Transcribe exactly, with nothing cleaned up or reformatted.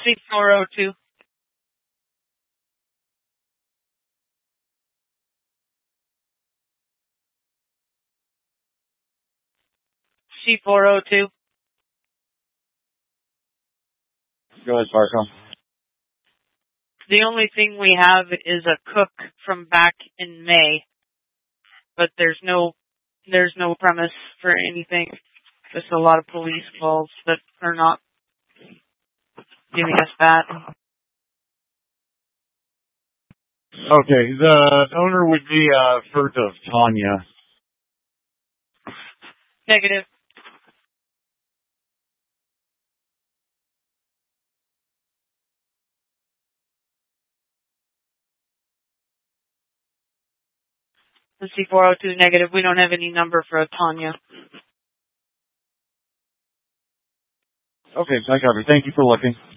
C four oh two. C four oh two. Go ahead, Sparkle. The only thing we have is a cook from back in May, but there's no there's no premise for anything. Just a lot of police calls that are not giving us that. Okay, the owner would be uh, Firth of Tanya. Negative. The C four oh two negative. We don't have any number for a Tanya. Okay, I got it. Thank you for looking.